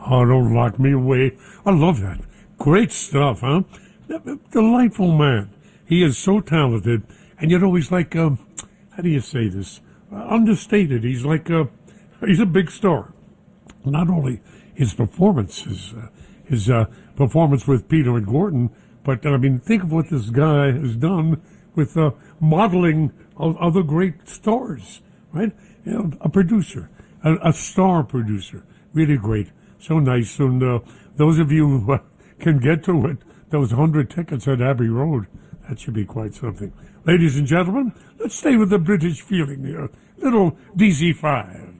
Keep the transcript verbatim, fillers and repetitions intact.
Oh, don't lock me away. I love that. Great stuff, huh? Delightful man. He is so talented, and you know, he's like, um, how do you say this? Uh, understated. He's like, uh, he's a big star. Not only his performances, uh, his uh, performance with Peter and Gordon, but I mean, think of what this guy has done with uh, modeling of other great stars, right? You know, a producer, a, a star producer, really great, so nice. And uh, those of you who uh, can get to it, those hundred tickets at Abbey Road, that should be quite something. Ladies and gentlemen, let's stay with the British feeling here. Little D Z five.